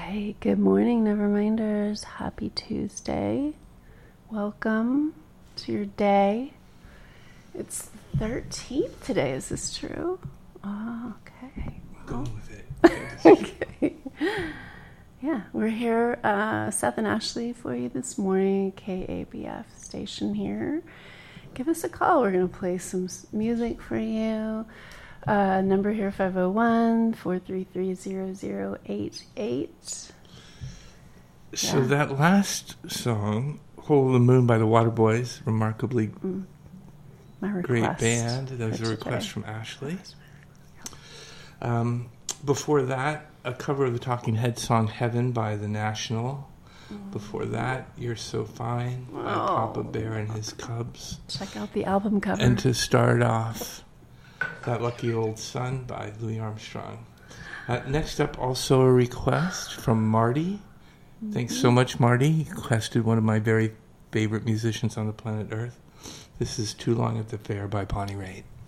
Hey, good morning, Neverminders. Happy Tuesday. Welcome to your day. It's the 13th today. Is this true? Oh, okay. Go with it. Okay. Yeah, we're here, Seth and Ashley, for you this morning, KABF station here. Give us a call. We're going to play some music for you. Number here, 501-433-0088. So that last song, Hole in the Moon by the Waterboys, remarkably great band. That was a request from Ashley. Before that, a cover of the Talking Heads song Heaven by The National. Before that, You're So Fine by Papa Bear and His Cubs. Check out the album cover. And to start off, That Lucky Old Sun by Louis Armstrong. Next up, also a request from Marty. Thanks so much, Marty. He requested one of my very favorite musicians on the planet Earth. This is Too Long at the Fair by Bonnie Raitt.